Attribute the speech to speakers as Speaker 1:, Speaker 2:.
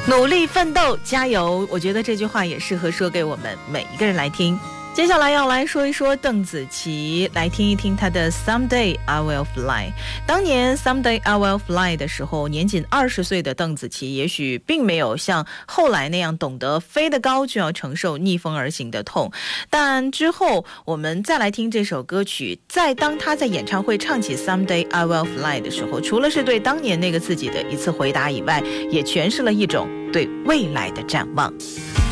Speaker 1: 努力奋斗，加油！我觉得这句话也适合说给我们每一个人来听。接下来要来说一说邓紫棋，来听一听她的 Someday I Will Fly。 当年 Someday I Will Fly 的时候，年仅20岁的邓紫棋也许并没有像后来那样懂得飞得高就要承受逆风而行的痛，但之后我们再来听这首歌曲，当她在演唱会唱起 Someday I Will Fly 的时候，除了是对当年那个自己的一次回答以外，也诠释了一种对未来的展望。